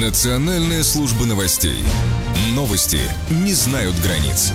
Национальная служба новостей. Новости не знают границ.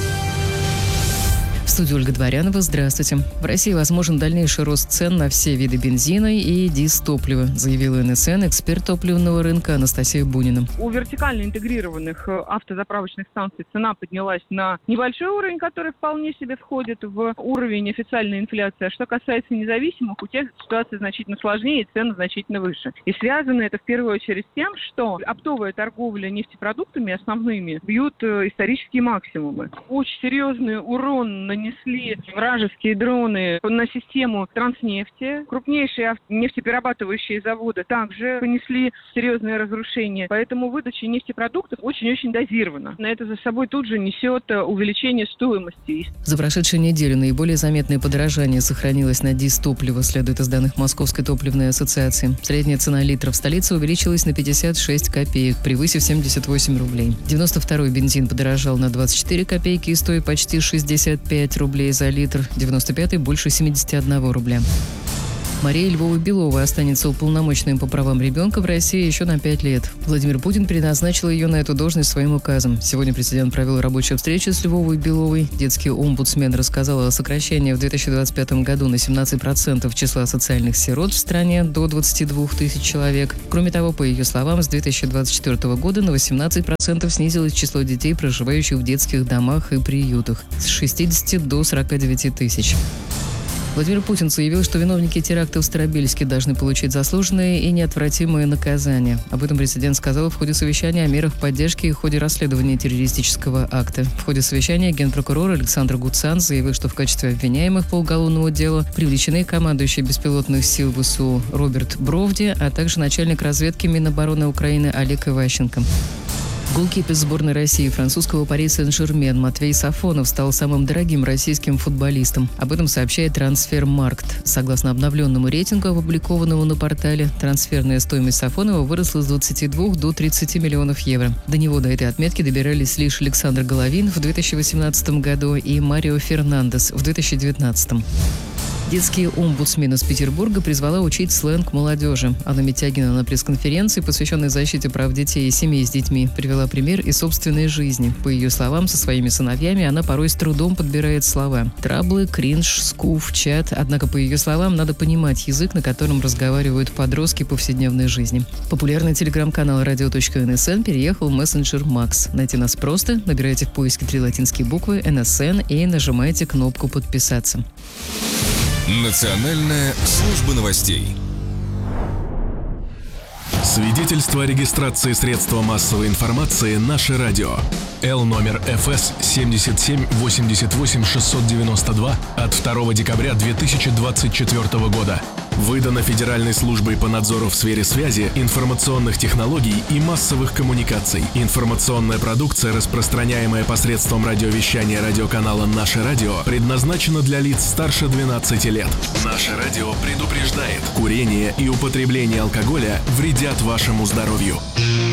В студии Ольга Дворянова. Здравствуйте. В России возможен дальнейший рост цен на все виды бензина и дизтоплива, заявила НСН эксперт топливного рынка Анастасия Бунина. У вертикально интегрированных автозаправочных станций цена поднялась на небольшой уровень, который вполне себе входит в уровень официальной инфляции. А что касается независимых, у тех ситуация значительно сложнее и цены значительно выше. И связано это в первую очередь с тем, что оптовая торговля нефтепродуктами основными бьют исторические максимумы. Очень серьезный урон нанесли вражеские дроны на систему Транснефти. Крупнейшие нефтеперерабатывающие заводы также понесли серьезные разрушения. Поэтому выдача нефтепродуктов очень-очень дозирована. Это за собой тут же несет увеличение стоимости. За прошедшую неделю наиболее заметное подорожание сохранилось на дизтопливо, следует из данных Московской топливной ассоциации. Средняя цена литра в столице увеличилась на 56 копеек, превысив 78 рублей. 92-й бензин подорожал на 24 копейки и стоит почти 65 рублей за литр, 95-й больше 71 рубля. Мария Львова-Белова останется уполномоченным по правам ребенка в России еще на 5 лет. Владимир Путин переназначил ее на эту должность своим указом. Сегодня президент провел рабочую встречу с Львовой-Беловой. Детский омбудсмен рассказал о сокращении в 2025 году на 17% числа социальных сирот в стране до 22 тысяч человек. Кроме того, по ее словам, с 2024 года на 18% снизилось число детей, проживающих в детских домах и приютах, с 60 до 49 тысяч. Владимир Путин заявил, что виновники теракта в Старобельске должны получить заслуженные и неотвратимые наказания. Об этом президент сказал в ходе совещания о мерах поддержки и в ходе расследования террористического акта. В ходе совещания генпрокурор Александр Гуцан заявил, что в качестве обвиняемых по уголовному делу привлечены командующий беспилотных сил ВСУ Роберт Бровди, а также начальник разведки Минобороны Украины Олег Иващенко. Голкипер сборной России французского Пари Сен-Жермен Матвей Сафонов стал самым дорогим российским футболистом. Об этом сообщает Трансфермаркт. Согласно обновленному рейтингу, опубликованному на портале, трансферная стоимость Сафонова выросла с 22 до 30 миллионов евро. До него до этой отметки добирались лишь Александр Головин в 2018 году и Марио Фернандес в 2019. Детский омбудсмен из Петербурга призвала учить сленг молодежи. Анна Митягина на пресс-конференции, посвященной защите прав детей и семей с детьми, привела пример из собственной жизни. По ее словам, со своими сыновьями она порой с трудом подбирает слова. Траблы, кринж, скуф, чат. Однако, по ее словам, надо понимать язык, на котором разговаривают подростки в повседневной жизни. Популярный телеграм-канал radio.nsn переехал в мессенджер Макс. Найти нас просто. Набирайте в поиске 3 латинские буквы NSN и нажимайте кнопку «Подписаться». Национальная служба новостей. Свидетельство о регистрации средства массовой информации «Наше радио». Л номер ФС 7788692 от 2 декабря 2024 года. Выдано Федеральной службой по надзору в сфере связи, информационных технологий и массовых коммуникаций. Информационная продукция, распространяемая посредством радиовещания радиоканала «Наше радио», предназначена для лиц старше 12 лет. «Наше радио» предупреждает: курение и употребление алкоголя вредят вашему здоровью.